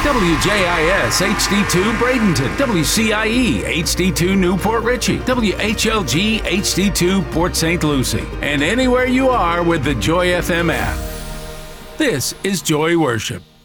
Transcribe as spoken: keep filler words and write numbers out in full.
W J I S H D two Bradenton, W C I E H D two Newport Richey, W H L G H D two Port Saint Lucie, and anywhere you are with the Joy F M app. This is Joy Worship.